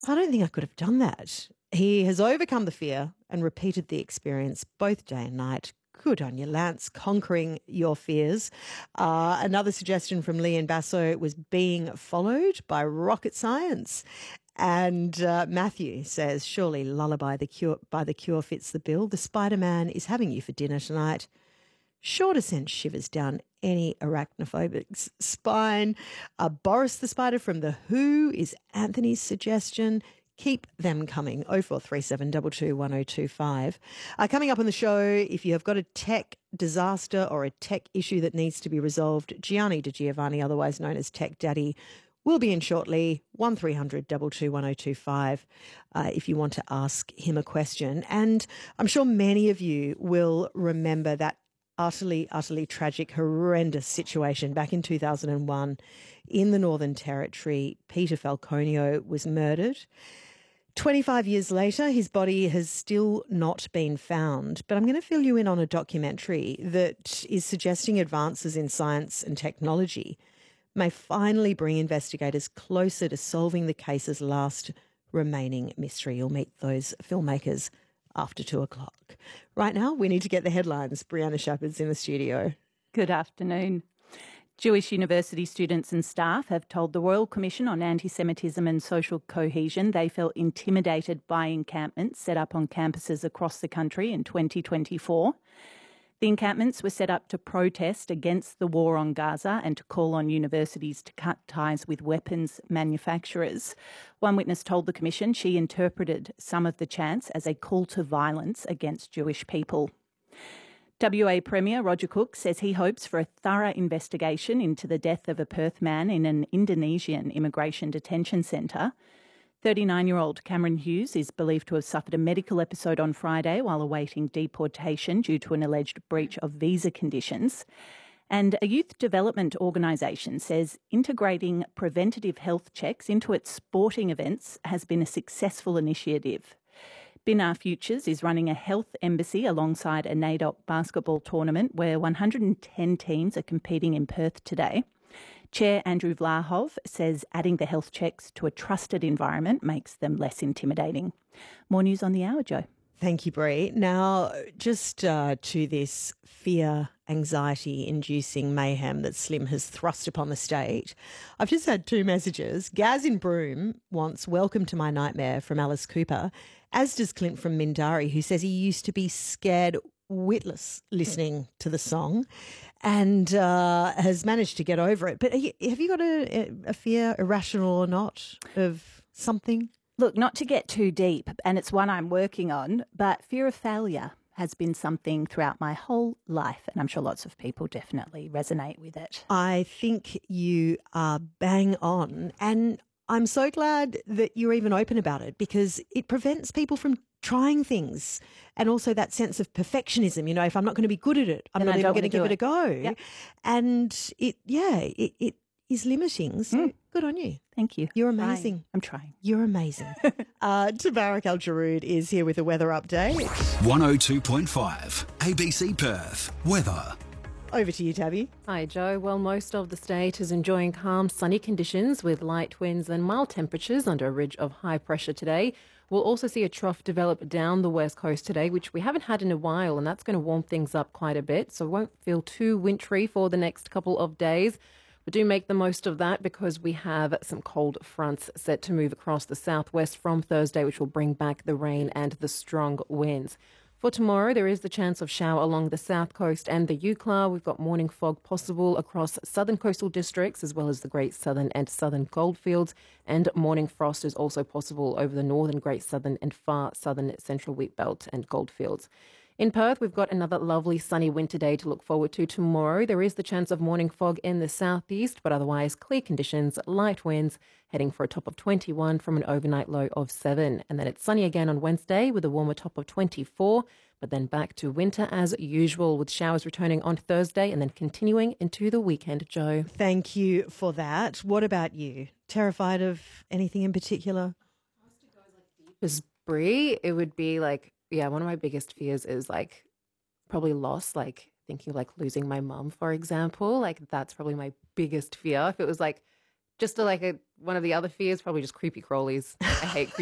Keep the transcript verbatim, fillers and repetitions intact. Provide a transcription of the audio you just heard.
I don't think I could have done that. He has overcome the fear and repeated the experience both day and night. Good on you, Lance, conquering your fears. Uh, another suggestion from Leon Basso was being followed by rocket science. And uh, Matthew says, surely Lullaby the Cure, by The Cure fits the bill. The Spider-Man is having you for dinner tonight. Sure to send shivers down any arachnophobic's spine. Uh, Boris the Spider from The Who is Anthony's suggestion. Keep them coming. oh four three seven two two one oh two five. Uh, coming up on the show, if you have got a tech disaster or a tech issue that needs to be resolved, Gianni Di Giovanni, otherwise known as Tech Daddy, will be in shortly. one three hundred two two one oh two five uh, if you want to ask him a question. And I'm sure many of you will remember that utterly, utterly tragic, horrendous situation back in two thousand one in the Northern Territory. Peter Falconio was murdered. twenty-five years later, his body has still not been found. But I'm going to fill you in on a documentary that is suggesting advances in science and technology may finally bring investigators closer to solving the case's last remaining mystery. You'll meet those filmmakers after two o'clock. Right now, we need to get the headlines. Brianna Shepherd's in the studio. Good afternoon. Jewish university students and staff have told the Royal Commission on Anti-Semitism and Social Cohesion they felt intimidated by encampments set up on campuses across the country in twenty twenty-four. The encampments were set up to protest against the war on Gaza and to call on universities to cut ties with weapons manufacturers. One witness told the Commission she interpreted some of the chants as a call to violence against Jewish people. W A Premier Roger Cook says he hopes for a thorough investigation into the death of a Perth man in an Indonesian immigration detention centre. thirty-nine-year-old Cameron Hughes is believed to have suffered a medical episode on Friday while awaiting deportation due to an alleged breach of visa conditions. And a youth development organisation says integrating preventative health checks into its sporting events has been a successful initiative. Binar Futures is running a health embassy alongside a NAIDOC basketball tournament where one hundred ten teams are competing in Perth today. Chair Andrew Vlahov says adding the health checks to a trusted environment makes them less intimidating. More news on the hour, Joe. Thank you, Brie. Now, just uh, to this fear, anxiety-inducing mayhem that Slim has thrust upon the state, I've just had two messages. Gaz in Broome wants "Welcome to My Nightmare" from Alice Cooper, as does Clint from Mindari, who says he used to be scared witless listening to the song and uh, has managed to get over it. But are you, have you got a, a fear, irrational or not, of something? Look, not to get too deep, and it's one I'm working on, but fear of failure has been something throughout my whole life, and I'm sure lots of people definitely resonate with it. I think you are bang on, and I'm so glad that you're even open about it because it prevents people from trying things, and also that sense of perfectionism. You know, if I'm not going to be good at it, I'm Then not I even don't going to wanna give do it a it. go. Yep. And it, yeah, it, it is limiting. So Mm. good on you. Thank you. You're Trying. amazing. I'm trying. You're amazing. uh, Tabarak Al-Jarood is here with a weather update. one oh two point five A B C Perth. Weather. Over to you, Tabby. Hi, Joe. Well, most of the state is enjoying calm, sunny conditions with light winds and mild temperatures under a ridge of high pressure today. We'll also see a trough develop down the west coast today, which we haven't had in a while, and that's going to warm things up quite a bit, so it won't feel too wintry for the next couple of days. But do make the most of that because we have some cold fronts set to move across the southwest from Thursday, which will bring back the rain and the strong winds. For tomorrow, there is the chance of shower along the south coast and the Eucla. We've got morning fog possible across southern coastal districts as well as the Great Southern and Southern Goldfields. And morning frost is also possible over the northern Great Southern and far southern Central Wheatbelt and Goldfields. In Perth, we've got another lovely sunny winter day to look forward to tomorrow. There is the chance of morning fog in the southeast, but otherwise clear conditions, light winds, heading for a top of twenty-one from an overnight low of seven. And then it's sunny again on Wednesday with a warmer top of twenty-four, but then back to winter as usual with showers returning on Thursday and then continuing into the weekend, Joe. Thank you for that. What about you? Terrified of anything in particular? As Brie, it would be like, yeah, one of my biggest fears is like probably loss, like thinking of like losing my mum, for example. Like that's probably my biggest fear. If it was like Just to like a, one of the other fears, probably just creepy crawlies. I hate creepy